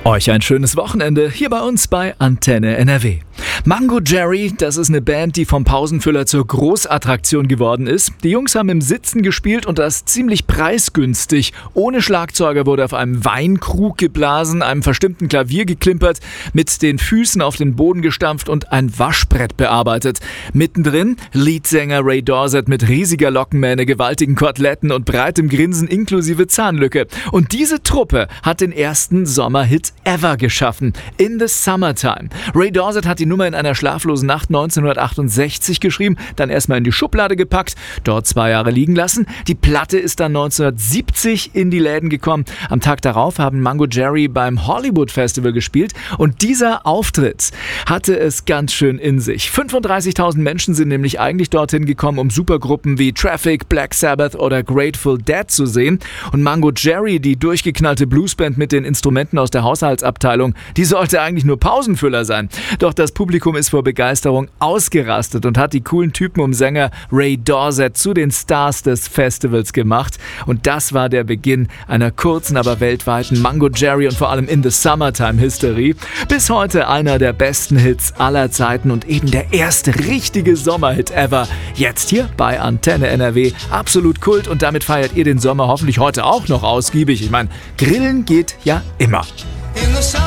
Euch ein schönes Wochenende hier bei uns bei Antenne NRW. Mango Jerry, das ist eine Band, die vom Pausenfüller zur Großattraktion geworden ist. Die Jungs haben im Sitzen gespielt und das ziemlich preisgünstig. Ohne Schlagzeuger wurde auf einem Weinkrug geblasen, einem verstimmten Klavier geklimpert, mit den Füßen auf den Boden gestampft und ein Waschbrett bearbeitet. Mittendrin Leadsänger Ray Dorsett mit riesiger Lockenmähne, gewaltigen Koteletten und breitem Grinsen inklusive Zahnlücke. Und diese Truppe hat den ersten Sommerhit ever geschaffen, In the Summertime. Ray Dorsett hat die Nummer in einer schlaflosen Nacht 1968 geschrieben, dann erstmal in die Schublade gepackt, dort 2 Jahre liegen lassen. Die Platte ist dann 1970 in die Läden gekommen. Am Tag darauf haben Mango Jerry beim Hollywood Festival gespielt und dieser Auftritt hatte es ganz schön in sich. 35.000 Menschen sind nämlich eigentlich dorthin gekommen, um Supergruppen wie Traffic, Black Sabbath oder Grateful Dead zu sehen. Und Mango Jerry, die durchgeknallte Bluesband mit den Instrumenten aus der Haushaltsabteilung, die sollte eigentlich nur Pausenfüller sein. Doch das Publikum ist vor Begeisterung ausgerastet und hat die coolen Typen um Sänger Ray Dorsett zu den Stars des Festivals gemacht. Und das war der Beginn einer kurzen, aber weltweiten Mango Jerry und vor allem In the Summertime Hysterie. Bis heute einer der besten Hits aller Zeiten und eben der erste richtige Sommerhit ever. Jetzt hier bei Antenne NRW. Absolut Kult und damit feiert ihr den Sommer hoffentlich heute auch noch ausgiebig. Ich meine, grillen geht ja immer.